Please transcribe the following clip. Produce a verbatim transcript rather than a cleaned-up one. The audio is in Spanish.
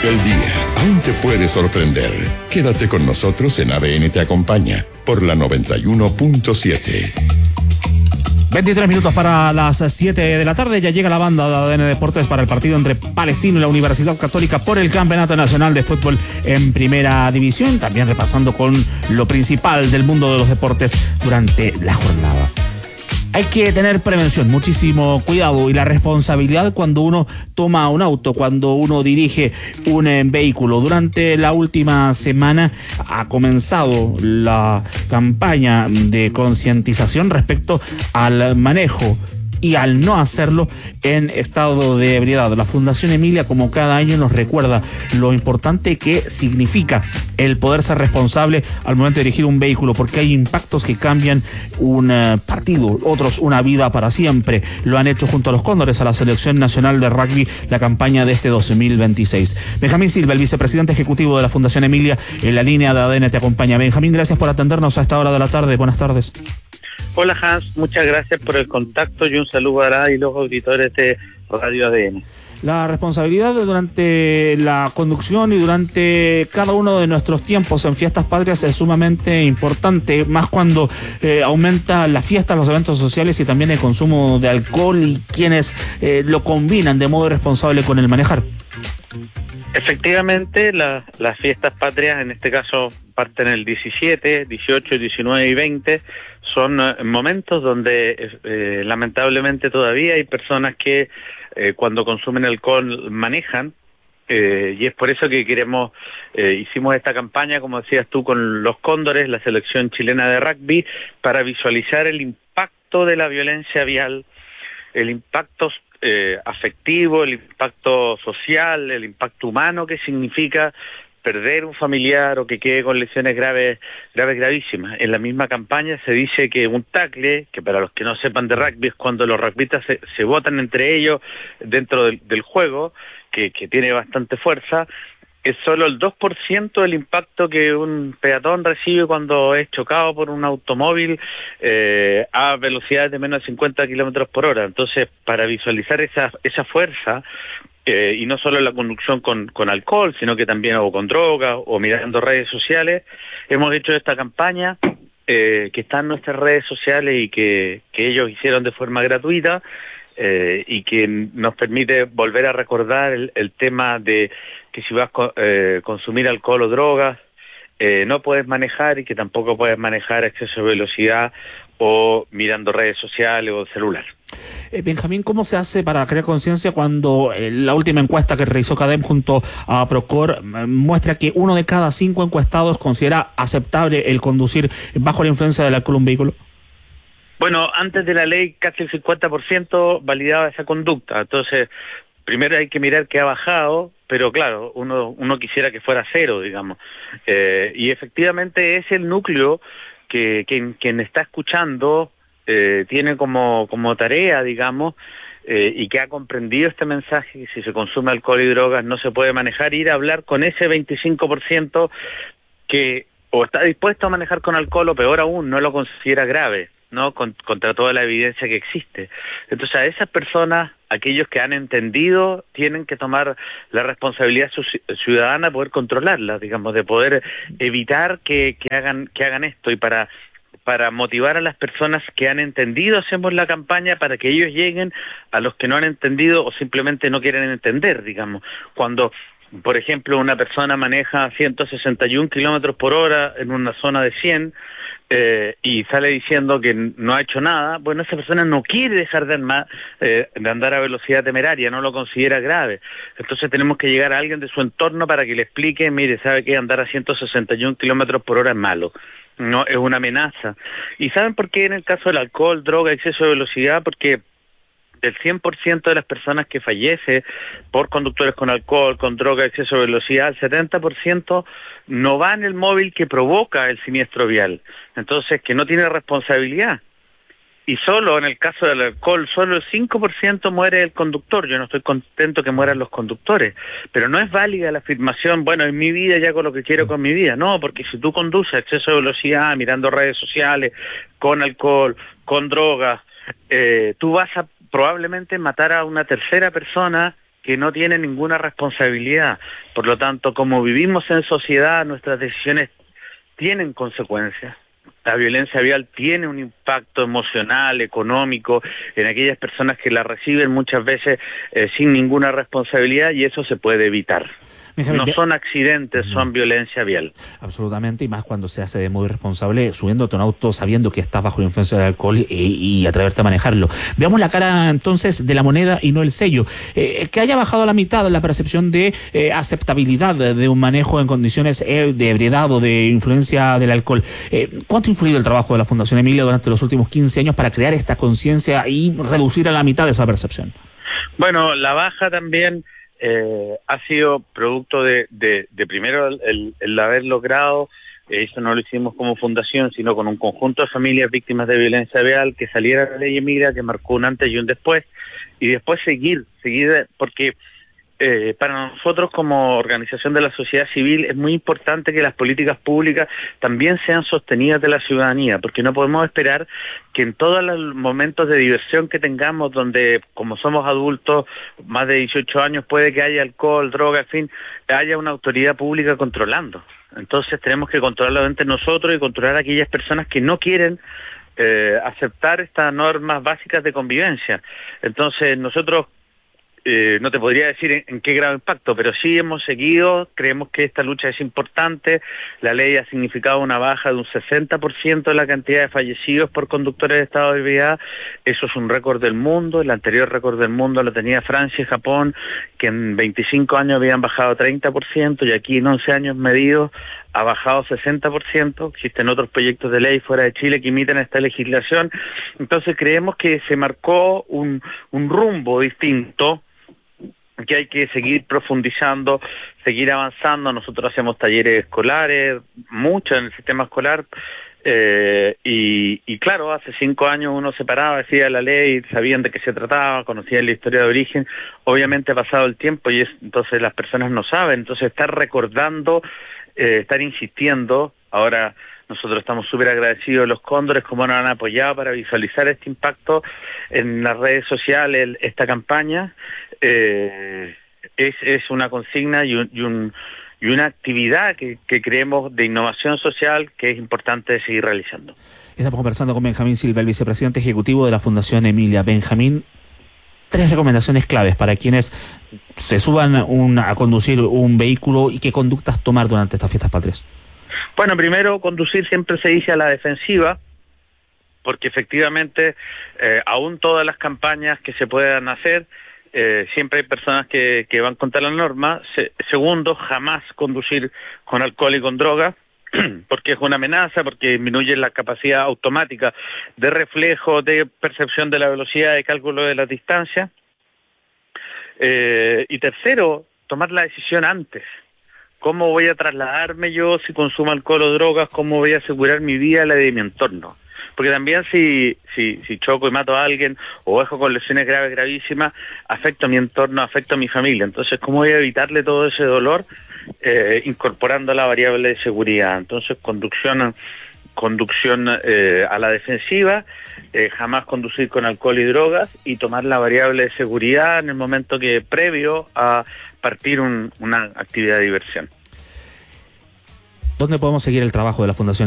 El día aún te puede sorprender. Quédate con nosotros en A D N Te Acompaña por la noventa y uno punto siete. veintitrés minutos para las siete de la tarde. Ya llega la banda de A D N Deportes para el partido entre Palestino y la Universidad Católica por el Campeonato Nacional de Fútbol en Primera División. También repasando con lo principal del mundo de los deportes durante la jornada. Hay que tener prevención, muchísimo cuidado y la responsabilidad cuando uno toma un auto, cuando uno dirige un eh, vehículo. Durante la última semana ha comenzado la campaña de concientización respecto al manejo y al no hacerlo en estado de ebriedad. La Fundación Emilia, como cada año, nos recuerda lo importante que significa el poder ser responsable al momento de dirigir un vehículo, porque hay impactos que cambian un uh, partido, otros una vida para siempre. Lo han hecho junto a los Cóndores, a la Selección Nacional de Rugby, la campaña de este dos mil veintiséis. Benjamín Silva, el vicepresidente ejecutivo de la Fundación Emilia, en la línea de A D N Te Acompaña. Benjamín, gracias por atendernos a esta hora de la tarde. Buenas tardes. Hola Hans, muchas gracias por el contacto y un saludo a la y los auditores de Radio A D N. La responsabilidad durante la conducción y durante cada uno de nuestros tiempos en fiestas patrias es sumamente importante, más cuando eh, aumenta las fiestas, los eventos sociales y también el consumo de alcohol y quienes eh, lo combinan de modo irresponsable con el manejar. Efectivamente, la, las fiestas patrias, en este caso, parten el diecisiete, dieciocho, diecinueve y veinte, son uh, momentos donde eh, lamentablemente todavía hay personas que eh, cuando consumen alcohol manejan, eh, y es por eso que queremos, eh, hicimos esta campaña, como decías tú, con los Cóndores, la selección chilena de rugby, para visualizar el impacto de la violencia vial, el impacto eh, afectivo, el impacto social, el impacto humano que significa perder un familiar o que quede con lesiones graves, graves, gravísimas. En la misma campaña se dice que un tackle, que para los que no sepan de rugby es cuando los rugbyistas se, se botan entre ellos dentro del, del juego, que, que tiene bastante fuerza, es solo el dos por ciento del impacto que un peatón recibe cuando es chocado por un automóvil eh, a velocidades de menos de cincuenta kilómetros por hora. Entonces, para visualizar esa, esa fuerza, Eh, y no solo la conducción con, con alcohol, sino que también o con drogas o mirando redes sociales, hemos hecho esta campaña eh, que está en nuestras redes sociales y que, que ellos hicieron de forma gratuita eh, y que nos permite volver a recordar el, el tema de que si vas a eh, consumir alcohol o drogas, eh, no puedes manejar y que tampoco puedes manejar a exceso de velocidad o mirando redes sociales o celular. Eh, Benjamín, ¿cómo se hace para crear conciencia cuando eh, la última encuesta que realizó CADEM junto a Procor eh, muestra que uno de cada cinco encuestados considera aceptable el conducir bajo la influencia del alcohol un vehículo? Bueno, antes de la ley casi el cincuenta por ciento validaba esa conducta, entonces primero hay que mirar que ha bajado, pero claro, uno uno quisiera que fuera cero, digamos, eh, y efectivamente es el núcleo que quien, quien está escuchando eh, tiene como, como tarea, digamos, eh, y que ha comprendido este mensaje, que si se consume alcohol y drogas no se puede manejar, ir a hablar con ese veinticinco por ciento que o está dispuesto a manejar con alcohol o peor aún, no lo considera grave, ¿no? Con, contra toda la evidencia que existe. Entonces a esas personas, aquellos que han entendido, tienen que tomar la responsabilidad ciudadana de poder controlarla, digamos, de poder evitar que, que hagan que hagan esto, y para para motivar a las personas que han entendido hacemos la campaña para que ellos lleguen a los que no han entendido o simplemente no quieren entender, digamos. Cuando, por ejemplo, una persona maneja ciento sesenta y un kilómetros por hora en una zona de cien, Eh, y sale diciendo que no ha hecho nada, bueno, esa persona no quiere dejar de, armar, eh, de andar a velocidad temeraria, no lo considera grave. Entonces tenemos que llegar a alguien de su entorno para que le explique, mire, sabe que andar a ciento sesenta y un kilómetros por hora es malo, no es una amenaza. ¿Y saben por qué en el caso del alcohol, droga, exceso de velocidad? Porque del cien por ciento de las personas que fallece por conductores con alcohol, con droga, exceso de velocidad, el setenta por ciento no va en el móvil que provoca el siniestro vial. Entonces, que no tiene responsabilidad. Y solo en el caso del alcohol, solo el cinco por ciento muere el conductor. Yo no estoy contento que mueran los conductores, pero no es válida la afirmación, bueno, en mi vida ya hago lo que quiero con mi vida. No, porque si tú conduces a exceso de velocidad, mirando redes sociales, con alcohol, con drogas, eh, tú vas a probablemente matar a una tercera persona que no tiene ninguna responsabilidad. Por lo tanto, como vivimos en sociedad, nuestras decisiones tienen consecuencias. La violencia vial tiene un impacto emocional, económico, en aquellas personas que la reciben muchas veces eh, sin ninguna responsabilidad, y eso se puede evitar. No son accidentes, son violencia vial. Absolutamente, y más cuando se hace de modo irresponsable, subiéndote a un auto sabiendo que estás bajo la influencia del alcohol y, y atreverte a manejarlo. Veamos la cara entonces de la moneda y no el sello. Eh, que haya bajado a la mitad la percepción de eh, aceptabilidad de, de un manejo en condiciones eh, de ebriedad o de influencia del alcohol. Eh, ¿Cuánto ha influido el trabajo de la Fundación Emilia durante los últimos quince años para crear esta conciencia y reducir a la mitad esa percepción? Bueno, la baja también Eh, ha sido producto de, de, de primero el, el, el haber logrado, eh, eso no lo hicimos como fundación, sino con un conjunto de familias víctimas de violencia vial, que saliera la ley Emilia, que marcó un antes y un después, y después seguir, seguir, porque eh, para nosotros como organización de la sociedad civil es muy importante que las políticas públicas también sean sostenidas de la ciudadanía, porque no podemos esperar que en todos los momentos de diversión que tengamos, donde como somos adultos, más de dieciocho años, puede que haya alcohol, droga, en fin, haya una autoridad pública controlando. Entonces tenemos que controlarlo entre nosotros y controlar a aquellas personas que no quieren eh, aceptar estas normas básicas de convivencia. Entonces nosotros Eh, no te podría decir en, en qué grado impacto, pero sí hemos seguido, creemos que esta lucha es importante. La ley ha significado una baja de un sesenta por ciento de la cantidad de fallecidos por conductores de estado de ebriedad. Eso es un récord del mundo. El anterior récord del mundo lo tenía Francia y Japón, que en veinticinco años habían bajado treinta por ciento, y aquí en once años medidos ha bajado sesenta por ciento. Existen otros proyectos de ley fuera de Chile que imiten esta legislación. Entonces creemos que se marcó un, un rumbo distinto, que hay que seguir profundizando, seguir avanzando. Nosotros hacemos talleres escolares, mucho en el sistema escolar, eh, y, y claro, hace cinco años uno se paraba, decía la ley, sabían de qué se trataba, conocían la historia de origen. Obviamente ha pasado el tiempo y es, entonces las personas no saben, entonces estar recordando, eh, estar insistiendo. Ahora nosotros estamos súper agradecidos de los Cóndores, como nos han apoyado para visualizar este impacto en las redes sociales, esta campaña. Eh, es, es una consigna y, un, y, un, y una actividad que, que creemos de innovación social que es importante seguir realizando. Estamos conversando con Benjamín Silva, el vicepresidente ejecutivo de la Fundación Emilia. Benjamín, tres recomendaciones claves para quienes se suban un, a conducir un vehículo y qué conductas tomar durante estas fiestas patrias. Bueno, primero, conducir siempre se dice a la defensiva, porque efectivamente, eh, aún todas las campañas que se puedan hacer, eh, siempre hay personas que, que van contra la norma. Se, segundo, jamás conducir con alcohol y con droga, porque es una amenaza, porque disminuye la capacidad automática de reflejo, de percepción de la velocidad, de cálculo de las distancias. Eh, y tercero, tomar la decisión antes. ¿Cómo voy a trasladarme yo si consumo alcohol o drogas? ¿Cómo voy a asegurar mi vida y la de mi entorno? Porque también si, si, si choco y mato a alguien o dejo con lesiones graves, gravísimas, afecto a mi entorno, afecto a mi familia. Entonces, ¿cómo voy a evitarle todo ese dolor? Eh, incorporando la variable de seguridad. Entonces, conducción, conducción eh, a la defensiva, eh, jamás conducir con alcohol y drogas, y tomar la variable de seguridad en el momento que previo a partir un, una actividad de diversión. ¿Dónde podemos seguir el trabajo de la Fundación